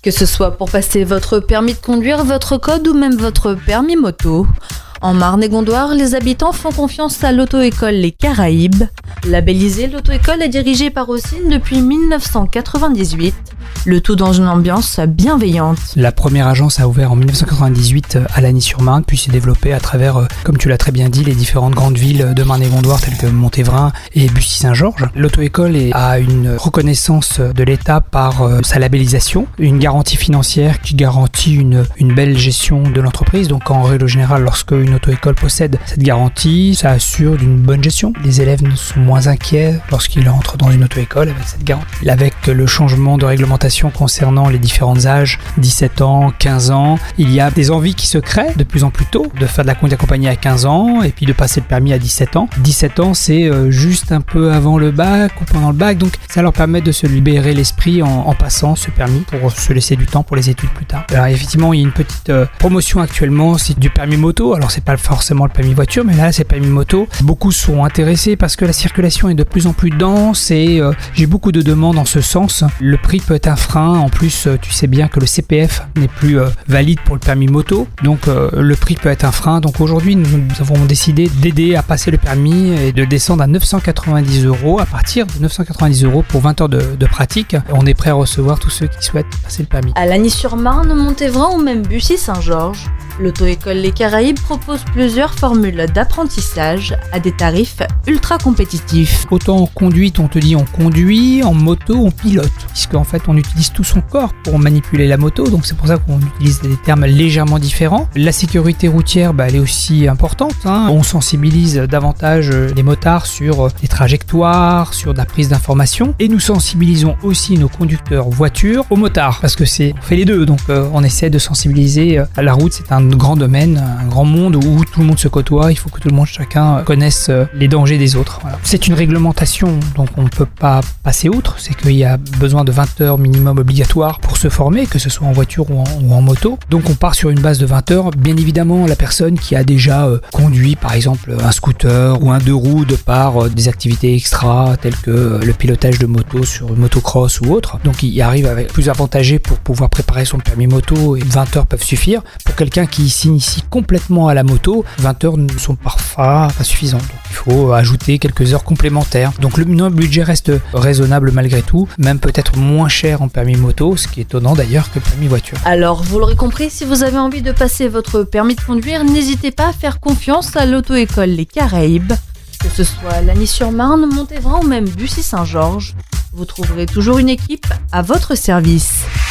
Que ce soit pour passer votre permis de conduire, votre code ou même votre permis moto. En Marne-et-Gondoire, les habitants font confiance à l'auto-école Les Caraïbes. Labellisée, l'auto-école est dirigée par Ossine depuis 1998. Le tout dans une ambiance bienveillante. La première agence a ouvert en 1998 à Lagny-sur-Marne, puis s'est développée à travers, comme tu l'as très bien dit, les différentes grandes villes de Marne-et-Gondoire telles que Montévrain et Bussy-Saint-Georges. L'auto-école a une reconnaissance de l'État par sa labellisation, une garantie financière qui garantit une belle gestion de l'entreprise. Donc en règle générale, lorsque une auto-école possède cette garantie, ça assure d'une bonne gestion. Les élèves ne sont moins inquiets lorsqu'ils entrent dans une auto-école avec cette garantie. Avec le changement de réglementation concernant les différents âges, 17 ans, 15 ans, il y a des envies qui se créent de plus en plus tôt, de faire de la conduite accompagnée à 15 ans et puis de passer le permis à 17 ans. 17 ans, c'est juste un peu avant le bac ou pendant le bac, donc ça leur permet de se libérer l'esprit en passant ce permis pour se laisser du temps pour les études plus tard. Alors effectivement, il y a une petite promotion actuellement, c'est du permis moto. Alors c'est pas forcément le permis voiture, mais là c'est le permis moto. Beaucoup sont intéressés parce que la circulation est de plus en plus dense et j'ai beaucoup de demandes en ce sens. Le prix peut être un frein. En plus, tu sais bien que le CPF n'est plus valide pour le permis moto, donc le prix peut être un frein. Donc aujourd'hui, nous avons décidé d'aider à passer le permis et de descendre à 990 € à partir de 990 € pour 20 heures de pratique. On est prêt à recevoir tous ceux qui souhaitent passer le permis. À Lagny-sur-Marne, Montévrain ou même Bussy-Saint-Georges, l'auto-école Les Caraïbes propose plusieurs formules d'apprentissage à des tarifs ultra compétitifs. Autant en conduite, on te dit on conduit, en moto, on pilote, puisqu'en fait on utilise tout son corps pour manipuler la moto, donc c'est pour ça qu'on utilise des termes légèrement différents. La sécurité routière, elle est aussi importante, hein. On sensibilise davantage les motards sur les trajectoires, sur la prise d'informations, et nous sensibilisons aussi nos conducteurs voitures aux motards, parce que on fait les deux, donc on essaie de sensibiliser. La route, c'est un grand domaine, un grand monde où tout le monde se côtoie, il faut que tout le monde, chacun connaisse les dangers des autres. Voilà. C'est une réglementation, donc on ne peut pas passer outre, c'est qu'il y a besoin de 20 heures minimum obligatoire pour se former, que ce soit en voiture ou en moto. Donc on part sur une base de 20 heures. Bien évidemment, la personne qui a déjà conduit par exemple un scooter ou un deux roues de par des activités extra telles que le pilotage de moto sur motocross ou autre, donc il arrive avec plus avantagé pour pouvoir préparer son permis moto, et 20 heures peuvent suffire. Pour quelqu'un qui s'initie complètement à la moto, 20 heures ne sont parfois pas suffisantes. Donc il faut ajouter quelques heures complémentaires. Donc le budget reste raisonnable malgré tout, même peut-être moins cher en permis moto, ce qui est étonnant d'ailleurs que le permis voiture. Alors vous l'aurez compris, si vous avez envie de passer votre permis de conduire, n'hésitez pas à faire confiance à l'auto-école Les Caraïbes. Que ce soit Lagny-sur-Marne, Montévrain ou même Bussy-Saint-Georges, vous trouverez toujours une équipe à votre service.